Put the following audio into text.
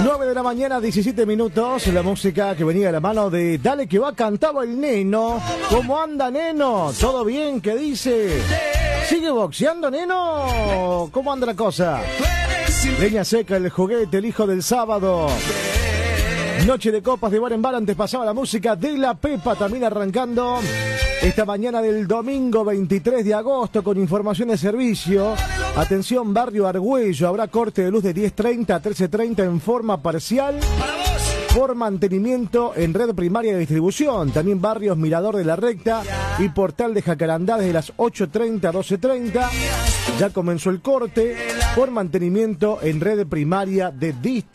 9 de la mañana, 17 minutos. La música que venía de la mano de Dale que va, cantaba el Neno. ¿Cómo anda, Neno? ¿Todo bien? ¿Qué dice? ¿Sigue boxeando, Neno? ¿Cómo anda la cosa? Leña Seca, el juguete, el hijo del sábado. Noche de copas de bar en bar. Antes pasaba la música de La Pepa, también arrancando esta mañana del domingo 23 de agosto con información de servicio. Atención, barrio Argüello, habrá corte de luz de 10:30 a 13:30 en forma parcial por mantenimiento en red primaria de distribución. También barrios Mirador de la Recta y Portal de Jacarandá desde las 8:30 a 12:30. Ya comenzó el corte por mantenimiento en red primaria de distribución.